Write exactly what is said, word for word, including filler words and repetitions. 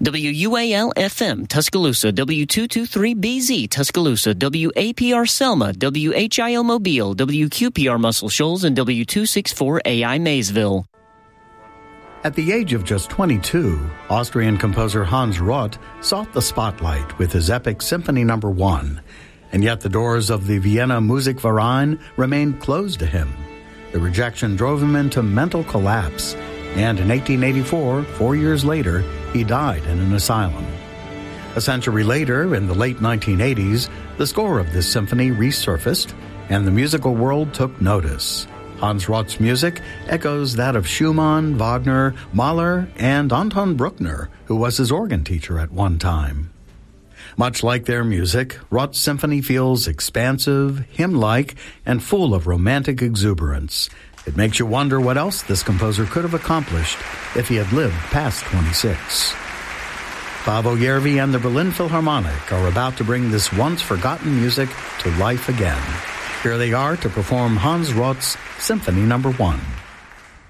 W U A L F M, Tuscaloosa, W two twenty-three B Z, Tuscaloosa, W A P R Selma, W H I O Mobile, W Q P R Muscle Shoals, and W two sixty-four A I Maysville. At the age of just twenty-two, Austrian composer Hans Roth sought the spotlight with his epic Symphony Number One, and yet the doors of the Vienna Musikverein remained closed to him. The rejection drove him into mental collapse, and in eighteen eighty-four, four years later, he died in an asylum. A century later, in the late nineteen eighties, the score of this symphony resurfaced, and the musical world took notice. Hans Roth's music echoes that of Schumann, Wagner, Mahler, and Anton Bruckner, who was his organ teacher at one time. Much like their music, Roth's symphony feels expansive, hymn-like, and full of romantic exuberance. It makes you wonder what else this composer could have accomplished if he had lived past twenty-six. Paavo Järvi and the Berlin Philharmonic are about to bring this once-forgotten music to life again. Here they are to perform Hans Roth's Symphony Number One.